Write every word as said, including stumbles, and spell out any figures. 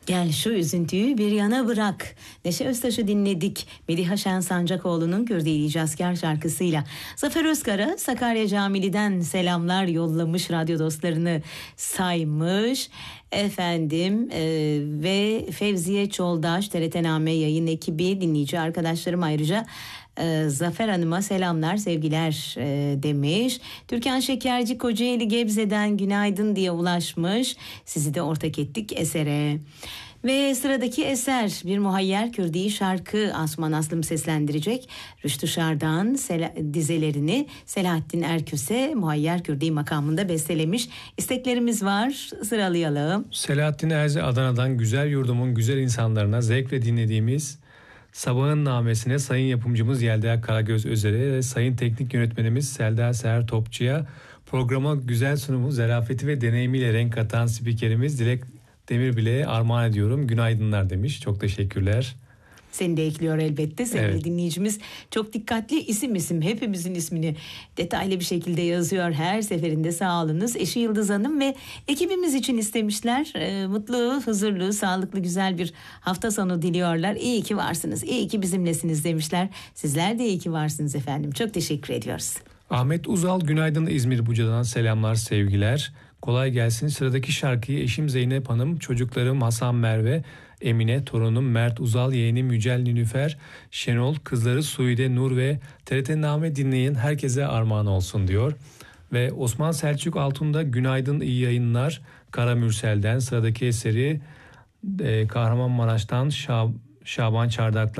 Gel şu üzüntüyü bir yana bırak. Neşe Öztaş'ı dinledik. Mediha Şen Sancakoğlu'nun Kürdili Cazkar şarkısıyla. Zafer Özkar'a Sakarya Camili'den selamlar yollamış, radyo dostlarını saymış. Efendim e, ve Fevziye Çoldaş, T R T Name yayın ekibi, dinleyici arkadaşlarım ayrıca e, Zafer Hanım'a selamlar, sevgiler e, demiş. Türkan Şekerci Kocaeli Gebze'den günaydın diye ulaşmış. Sizi de ortak ettik esere. Ve sıradaki eser bir muhayyer Kürdi şarkı, Asuman Aslım seslendirecek. Rüştü Şardan sel- dizelerini Selahattin Erköse muhayyer Kürdi makamında bestelemiş. İsteklerimiz var, sıralayalım. Selahattin Erzi Adana'dan güzel yurdumun güzel insanlarına zevkle dinlediğimiz Sabahın Namesi'ne sayın yapımcımız Yelda Karagöz Özer'e ve sayın teknik yönetmenimiz Selda Seher Topçu'ya, programa güzel sunumu, zarafeti ve deneyimiyle renk katan spikerimiz Dilek Demirbile'ye armağan ediyorum. Günaydınlar demiş. Çok teşekkürler. Seni de ekliyor elbette sevgili Evet. dinleyicimiz. Çok dikkatli, isim isim hepimizin ismini detaylı bir şekilde yazıyor her seferinde, sağ olunuz. Eşi Yıldız Hanım ve ekibimiz için istemişler. Ee, mutlu, huzurlu, sağlıklı, güzel bir hafta sonu diliyorlar. İyi ki varsınız, iyi ki bizimlesiniz demişler. Sizler de iyi ki varsınız efendim. Çok teşekkür ediyoruz. Ahmet Uzal günaydın İzmir Buca'dan selamlar, sevgiler. Kolay gelsin. Sıradaki şarkıyı eşim Zeynep Hanım, çocuklarım Hasan Merve, Emine, torunum Mert Uzal, yeğenim Yücel Nilüfer, Şenol, kızları Suide Nur ve T R T Name dinleyin herkese armağan olsun diyor. Ve Osman Selçuk Altun'da günaydın, iyi yayınlar. Kara Mürsel'den sıradaki eseri e, Kahramanmaraş'tan Şab- Şaban Çardak'la